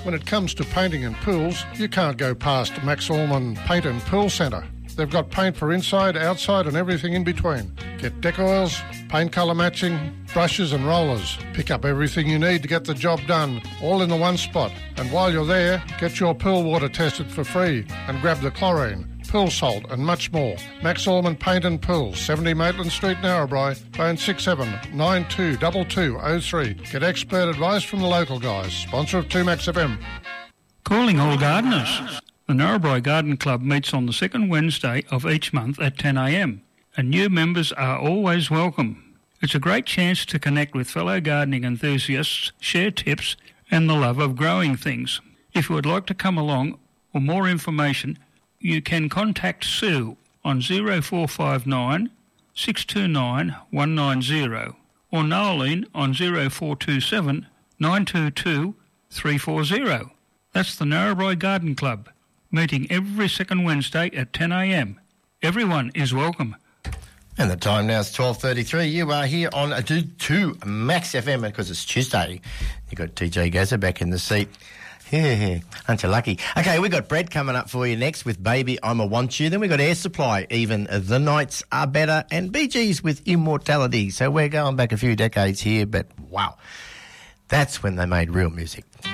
When it comes to painting and pools, you can't go past Max Allman Paint and Pool Centre. They've got paint for inside, outside and everything in between. Get deck oils, paint colour matching, brushes and rollers. Pick up everything you need to get the job done, all in the one spot. And while you're there, get your pool water tested for free and grab the chlorine, pool salt and much more. Max Allman Paint and Pool, 70 Maitland Street, Narrabri, phone 67922203. Get expert advice from the local guys. Sponsor of 2Max FM. Calling all gardeners. The Narrabri Garden Club meets on the second Wednesday of each month at 10 a.m. and new members are always welcome. It's a great chance to connect with fellow gardening enthusiasts, share tips and the love of growing things. If you would like to come along or more information, you can contact Sue on 0459 629 190 or Noeline on 0427 922 340. That's the Narrabri Garden Club, meeting every second Wednesday at 10 a.m. Everyone is welcome. And the time now is 12:33. You are here on 2 Max FM because it's Tuesday. You've got TJ Gazza back in the seat. Yeah, aren't you lucky? Okay, we've got Brett coming up for you next with Baby, I'ma Want You. Then we've got Air Supply, Even the Nights Are Better, and Bee Gees with Immortality. So we're going back a few decades here, but wow, that's when they made real music.